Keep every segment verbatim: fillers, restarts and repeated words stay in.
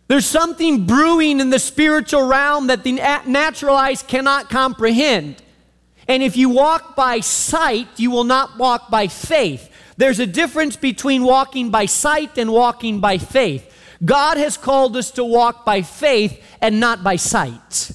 There's something brewing in the spiritual realm that the natural eyes cannot comprehend. And if you walk by sight, you will not walk by faith. There's a difference between walking by sight and walking by faith. God has called us to walk by faith and not by sight.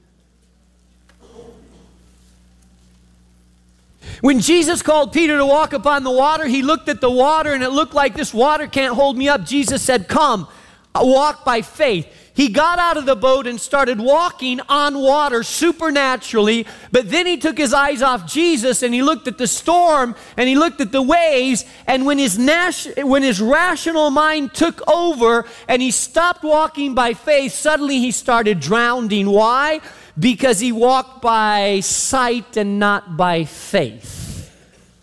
When Jesus called Peter to walk upon the water, he looked at the water and it looked like this water can't hold me up. Jesus said, come, walk by faith. He got out of the boat and started walking on water supernaturally, but then he took his eyes off Jesus and he looked at the storm and he looked at the waves, and when his, nas- when his rational mind took over and he stopped walking by faith, suddenly he started drowning. Why? Because he walked by sight and not by faith.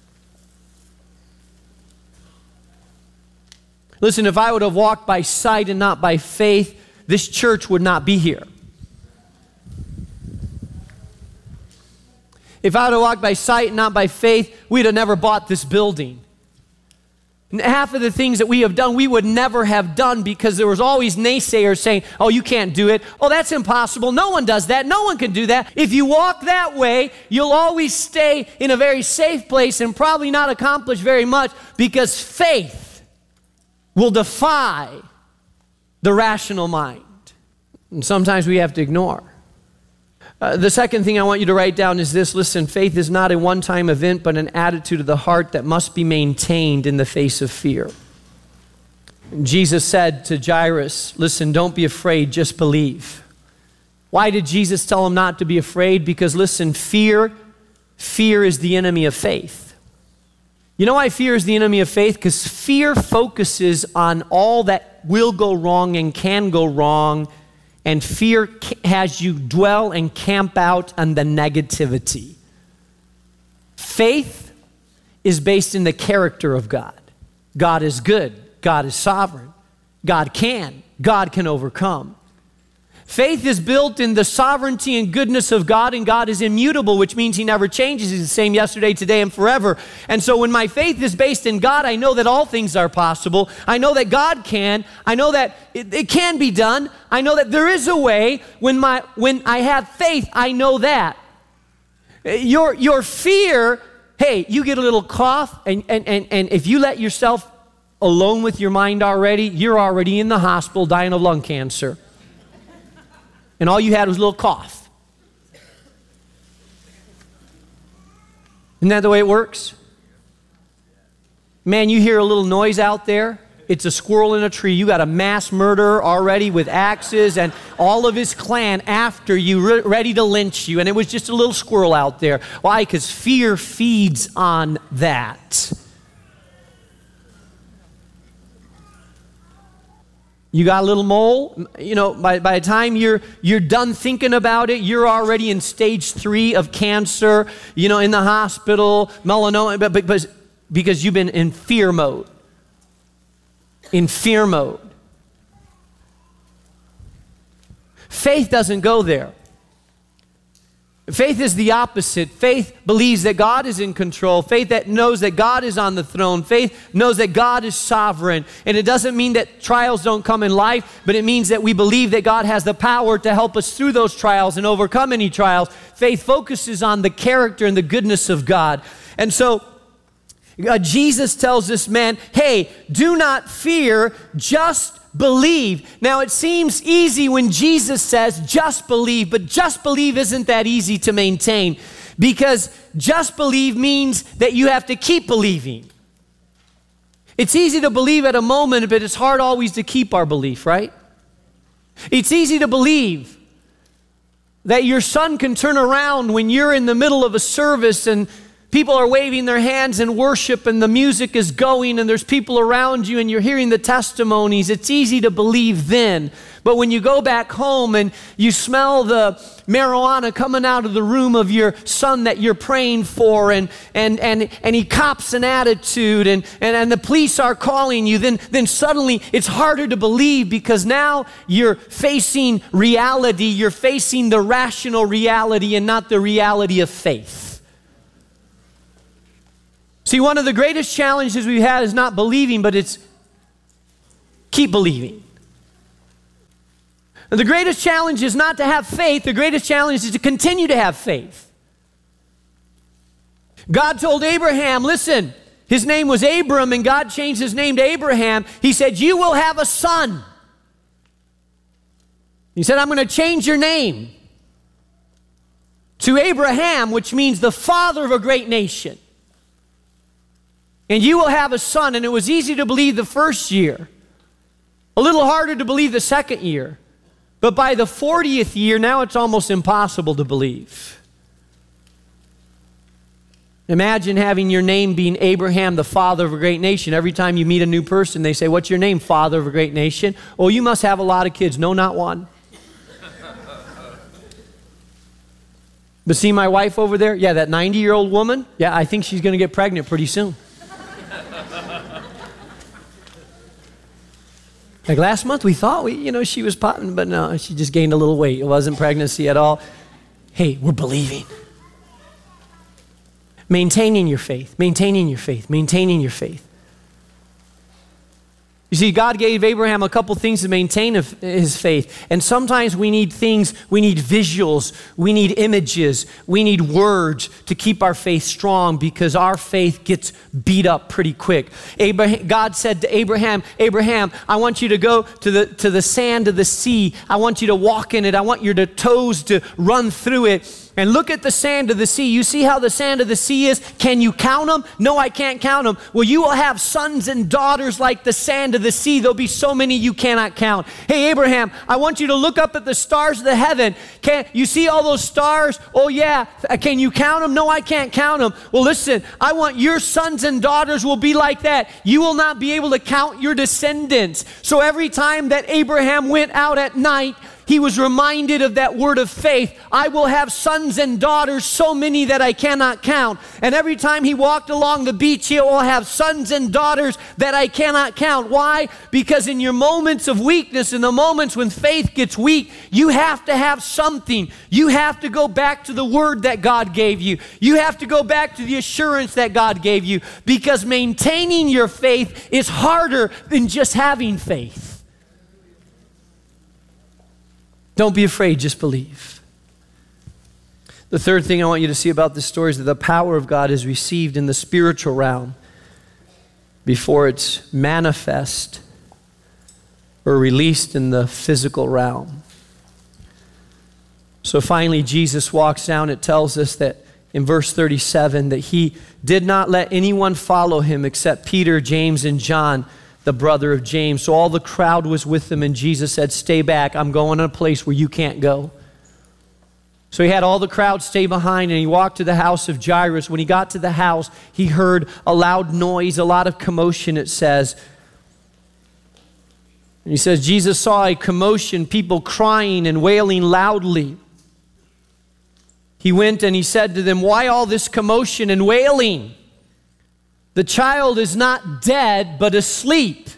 Listen, if I would have walked by sight and not by faith, this church would not be here. If I would have walked by sight and not by faith, we'd have never bought this building. And half of the things that we have done, we would never have done because there was always naysayers saying, oh, you can't do it. Oh, that's impossible. No one does that. No one can do that. If you walk that way, you'll always stay in a very safe place and probably not accomplish very much, because faith will defy the rational mind. And sometimes we have to ignore. Uh, the second thing I want you to write down is this. Listen, faith is not a one-time event, but an attitude of the heart that must be maintained in the face of fear. Jesus said to Jairus, listen, don't be afraid, just believe. Why did Jesus tell him not to be afraid? Because listen, fear, fear is the enemy of faith. You know why fear is the enemy of faith? Because fear focuses on all that will go wrong and can go wrong, and fear has you dwell and camp out on the negativity. Faith is based in the character of God. God is good. God is sovereign. God can. God can overcome. Faith is built in the sovereignty and goodness of God, and God is immutable, which means he never changes. He's the same yesterday, today, and forever. And so when my faith is based in God, I know that all things are possible. I know that God can. I know that it, it can be done. I know that there is a way. When, my, when I have faith, I know that. Your, your fear, hey, you get a little cough, and, and, and, and if you let yourself alone with your mind already, you're already in the hospital dying of lung cancer. And all you had was a little cough. Isn't that the way it works? Man, you hear a little noise out there. It's a squirrel in a tree. You got a mass murderer already with axes and all of his clan after you, re- ready to lynch you. And it was just a little squirrel out there. Why? Because fear feeds on that. You got a little mole, you know, by, by the time you're, you're done thinking about it, you're already in stage three of cancer, you know, in the hospital, melanoma, but, but, because you've been in fear mode. In fear mode. Faith doesn't go there. Faith is the opposite. Faith believes that God is in control. Faith that knows that God is on the throne. Faith knows that God is sovereign. And it doesn't mean that trials don't come in life, but it means that we believe that God has the power to help us through those trials and overcome any trials. Faith focuses on the character and the goodness of God. And so uh, Jesus tells this man, hey, do not fear, just believe. Now it seems easy when Jesus says just believe, but just believe isn't that easy to maintain, because just believe means that you have to keep believing. It's easy to believe at a moment, but it's hard always to keep our belief, right? It's easy to believe that your son can turn around when you're in the middle of a service and people are waving their hands in worship and the music is going and there's people around you and you're hearing the testimonies. It's easy to believe then. But when you go back home and you smell the marijuana coming out of the room of your son that you're praying for, and and and, and he cops an attitude, and, and, and the police are calling you, then, then suddenly it's harder to believe, because now you're facing reality. You're facing the rational reality and not the reality of faith. See, one of the greatest challenges we've had is not believing, but it's keep believing. And the greatest challenge is not to have faith. The greatest challenge is to continue to have faith. God told Abraham, listen, his name was Abram, and God changed his name to Abraham. He said, you will have a son. He said, I'm going to change your name to Abraham, which means the father of a great nation. And you will have a son. And it was easy to believe the first year, a little harder to believe the second year. But by the fortieth year, now it's almost impossible to believe. Imagine having your name being Abraham, the father of a great nation. Every time you meet a new person, they say, what's your name, father of a great nation? Oh, you must have a lot of kids. No, not one. But see my wife over there? Yeah, that ninety-year-old woman? Yeah, I think she's going to get pregnant pretty soon. Like last month, we thought, we, you know, she was popping, but no, she just gained a little weight. It wasn't pregnancy at all. Hey, we're believing. Maintaining your faith, maintaining your faith, maintaining your faith. You see, God gave Abraham a couple things to maintain his faith. And sometimes we need things, we need visuals, we need images, we need words to keep our faith strong because our faith gets beat up pretty quick. Abraham, God said to Abraham, Abraham, I want you to go to the, to the sand of the sea. I want you to walk in it. I want your toes to run through it. And look at the sand of the sea. You see how the sand of the sea is? Can you count them? No, I can't count them. Well, you will have sons and daughters like the sand of the sea. There'll be so many you cannot count. Hey, Abraham, I want you to look up at the stars of the heaven. Can you see all those stars? Oh, yeah. Can you count them? No, I can't count them. Well, listen, I want your sons and daughters will be like that. You will not be able to count your descendants. So every time that Abraham went out at night, he was reminded of that word of faith. I will have sons and daughters, so many that I cannot count. And every time he walked along the beach, he will have sons and daughters that I cannot count. Why? Because in your moments of weakness, in the moments when faith gets weak, you have to have something. You have to go back to the word that God gave you. You have to go back to the assurance that God gave you, because maintaining your faith is harder than just having faith. Don't be afraid, just believe. The third thing I want you to see about this story is that the power of God is received in the spiritual realm before it's manifest or released in the physical realm. So finally, Jesus walks down. It tells us that in verse thirty-seven that he did not let anyone follow him except Peter, James, and John, the brother of James. So all the crowd was with them, and Jesus said, stay back. I'm going to a place where you can't go. So he had all the crowd stay behind, and he walked to the house of Jairus. When he got to the house, he heard a loud noise, a lot of commotion, it says. And he says, Jesus saw a commotion, people crying and wailing loudly. He went and he said to them, why all this commotion and wailing? The child is not dead, but asleep.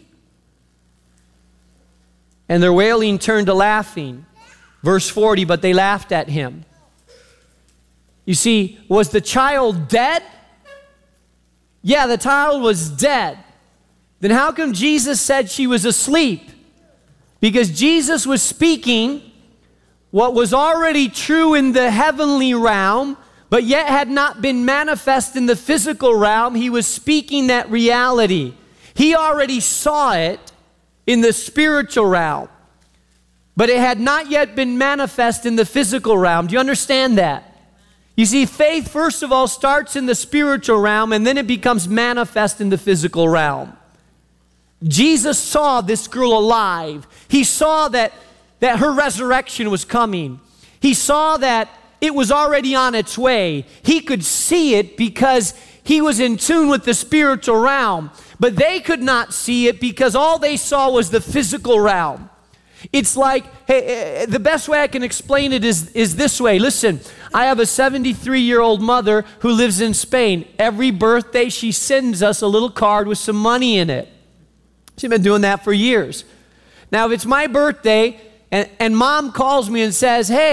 And their wailing turned to laughing. Verse forty, but they laughed at him. You see, was the child dead? Yeah, the child was dead. Then how come Jesus said she was asleep? Because Jesus was speaking what was already true in the heavenly realm, but yet had not been manifest in the physical realm. He was speaking that reality. He already saw it in the spiritual realm, but it had not yet been manifest in the physical realm. Do you understand that? You see, faith, first of all, starts in the spiritual realm, and then it becomes manifest in the physical realm. Jesus saw this girl alive. He saw that, that her resurrection was coming. He saw that it was already on its way. He could see it because he was in tune with the spiritual realm. But they could not see it because all they saw was the physical realm. It's like, hey, the best way I can explain it is, is this way. Listen, I have a seventy-three-year-old mother who lives in Spain. Every birthday, she sends us a little card with some money in it. She's been doing that for years. Now, if it's my birthday and, and mom calls me and says, hey,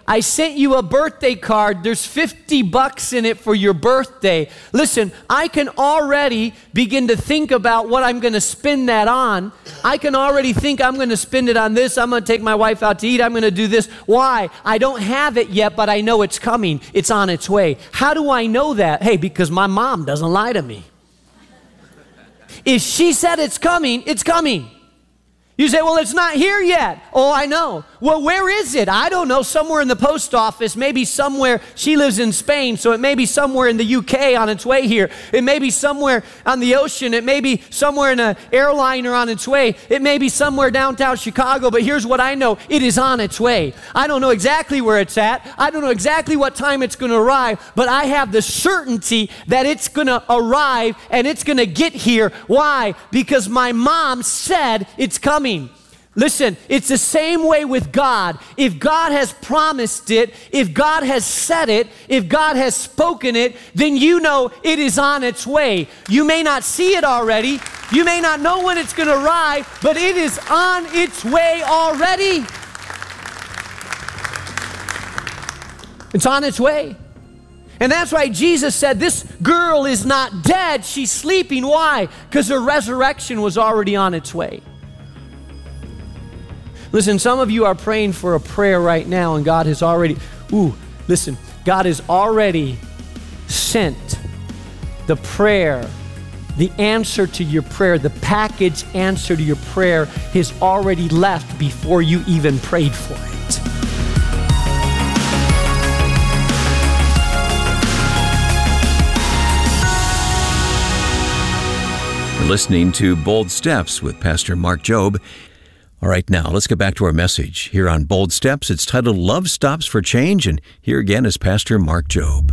I sent you a birthday card. There's fifty bucks in it for your birthday. Listen, I can already begin to think about what I'm going to spend that on. I can already think I'm going to spend it on this. I'm going to take my wife out to eat. I'm going to do this. Why? I don't have it yet, but I know it's coming. It's on its way. How do I know that? Hey, because my mom doesn't lie to me. If she said it's coming, it's coming. You say, well, it's not here yet. Oh, I know. Well, where is it? I don't know. Somewhere in the post office, maybe somewhere. She lives in Spain, so it may be somewhere in the U K on its way here. It may be somewhere on the ocean. It may be somewhere in an airliner on its way. It may be somewhere downtown Chicago, but here's what I know. It is on its way. I don't know exactly where it's at. I don't know exactly what time it's going to arrive, but I have the certainty that it's going to arrive and it's going to get here. Why? Because my mom said it's coming. Listen, it's the same way with God. If God has promised it, if God has said it, if God has spoken it, then you know it is on its way. You may not see it already. You may not know when it's going to arrive, but it is on its way already. It's on its way. And that's why Jesus said, this girl is not dead, she's sleeping. Why? Because her resurrection was already on its way. Listen, some of you are praying for a prayer right now, and God has already, ooh, listen, God has already sent the prayer, the answer to your prayer, the package answer to your prayer has already left before you even prayed for it. You're listening to Bold Steps with Pastor Mark Jobe. All right, now let's get back to our message here on Bold Steps. It's titled Love Stops for Change, and here again is Pastor Mark Jobe.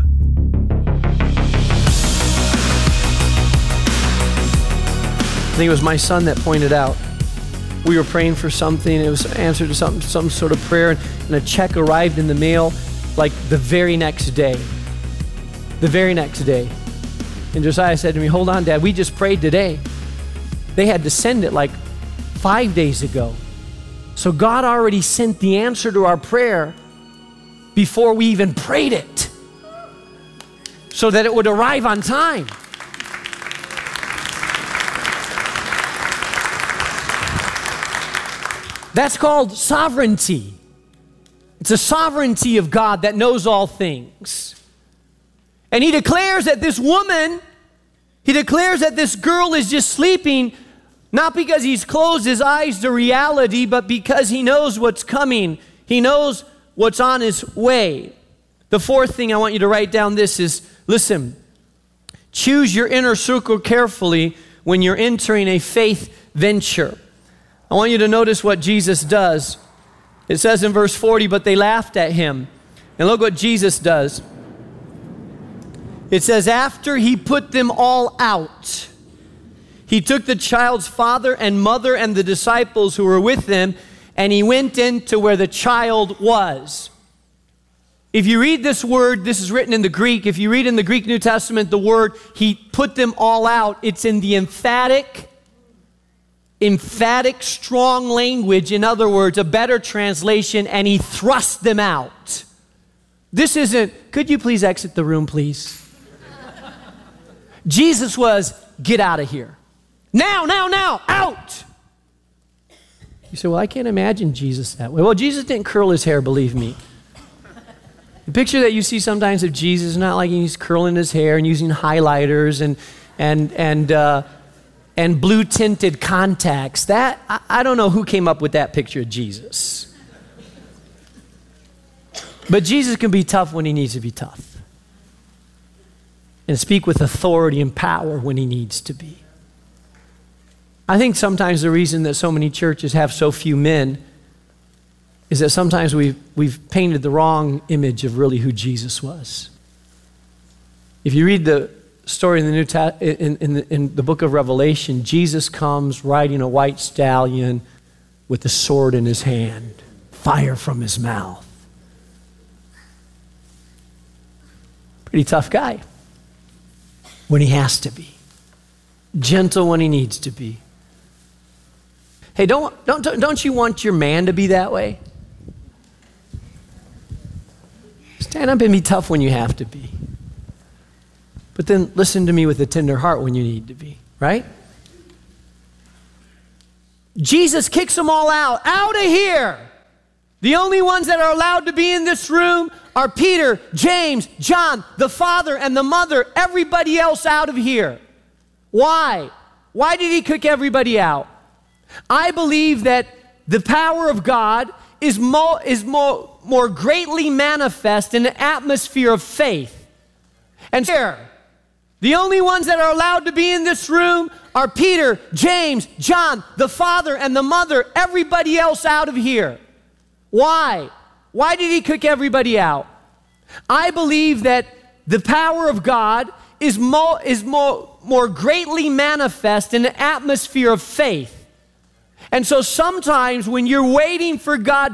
I think it was my son that pointed out. We were praying for something. It was an answer to some, some sort of prayer, and a check arrived in the mail like the very next day. The very next day. And Josiah said to me, hold on, Dad, we just prayed today. They had to send it like five days ago. So God already sent the answer to our prayer before we even prayed it, so that it would arrive on time. That's called sovereignty. It's a sovereignty of God that knows all things. And he declares that this woman, he declares that this girl is just sleeping, not because he's closed his eyes to reality, but because he knows what's coming. He knows what's on his way. The fourth thing I want you to write down this is, listen, choose your inner circle carefully when you're entering a faith venture. I want you to notice what Jesus does. It says in verse forty, but they laughed at him. And look what Jesus does. It says, after he put them all out, he took the child's father and mother and the disciples who were with them, and he went into where the child was. If you read this word, this is written in the Greek. If you read in the Greek New Testament, the word, he put them all out, it's in the emphatic, emphatic, strong language. In other words, a better translation, and he thrust them out. This isn't, could you please exit the room, please? Jesus was, get out of here. Now, now, now, out. You say, well, I can't imagine Jesus that way. Well, Jesus didn't curl his hair, believe me. The picture that you see sometimes of Jesus is not like he's curling his hair and using highlighters and and and uh, and blue tinted contacts. That I, I don't know who came up with that picture of Jesus. But Jesus can be tough when he needs to be tough, and speak with authority and power when he needs to be. I think sometimes the reason that so many churches have so few men is that sometimes we've, we've painted the wrong image of really who Jesus was. If you read the story in the New Ta- in, in, the, in the book of Revelation, Jesus comes riding a white stallion with a sword in his hand, fire from his mouth. Pretty tough guy when he has to be. Gentle when he needs to be. Hey, don't, don't, don't you want your man to be that way? Stand up and be tough when you have to be. But then listen to me with a tender heart when you need to be, right? Jesus kicks them all out. Out of here. The only ones that are allowed to be in this room are Peter, James, John, the father and the mother. Everybody else out of here. Why? Why did he kick everybody out? I believe that the power of God is more, is more, more greatly manifest in an atmosphere of faith. And here, the only ones that are allowed to be in this room are Peter, James, John, the father and the mother. Everybody else out of here. Why? Why did he kick everybody out? I believe that the power of God is more, is more, more greatly manifest in an atmosphere of faith. And so sometimes when you're waiting for God